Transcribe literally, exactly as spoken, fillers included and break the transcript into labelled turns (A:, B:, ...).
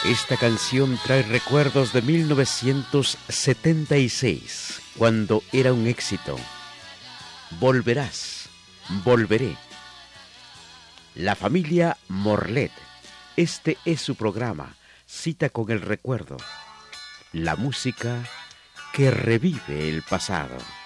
A: Esta canción trae recuerdos de mil novecientos setenta y seis, cuando era un éxito. Volverás, volveré. La familia Morlet. Este es su programa, Cita con el Recuerdo. La música que revive el pasado.